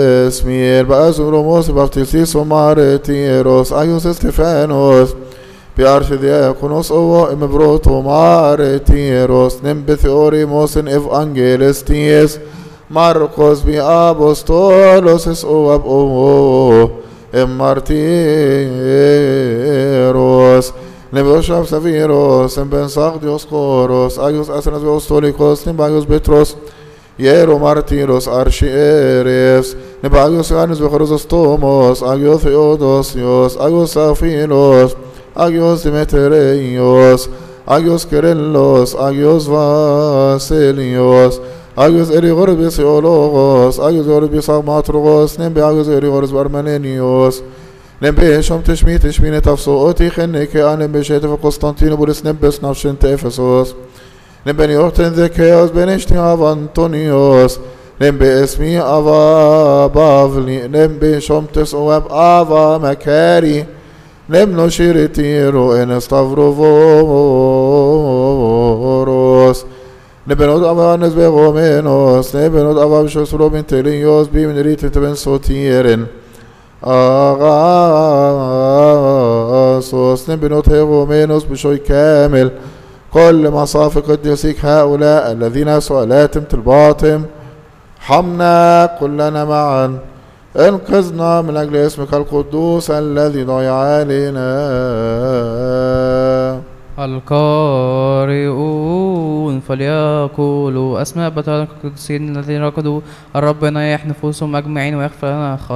Smir Basuromos Baptisis Martiros Aios Stefanos Piarchidiakonos Ovo Emebroto Martiros Nembetheorimos in Evangelisties Marcos bi Apostolos es Oab O Martiros Neboshav Saviros Embensag Dioscoros Aios Asanas Apostolicos Nembaios Petros Iero Martiros Archieres Nebaios Ganes Bechrostomos Agios Theodosios Agios Afinos Agios Demetereios Agios Kerellos Agios Vasilios Agios Erigoros Bisiologos Agios Orbis Matrogos Nembe Agios Erigoros Barmanenios Nembe Shom Tishmi Tishmine Tafsooti Cheneke Anembe Shetef Constantinopolis Nembes Navshin Ephesos Nembe Yorten Zekeos Benishti Av Antonios Nembe Esmi Ava Bavli Nembe Shom Tesoab Ava Makari Nemno Shiritiro En Stavrovoros Nebenot Avanes Begomenos Nebenot Avavshos Robin Telios Bimnerit Ben Sotieren Agasos Nebenot Hegomenos Bishoy Kamel كل مصاف قديسيك هؤلاء الذين سؤالاتهم الباطم حمنا كلنا معا انقذنا من أجل اسمك القدوس الذي ضيع علينا. القارئون فليقولوا أسماء بطلان القديسين الذين ركضوا الرب ينيح نفوسهم أجمعين ويغفر لنا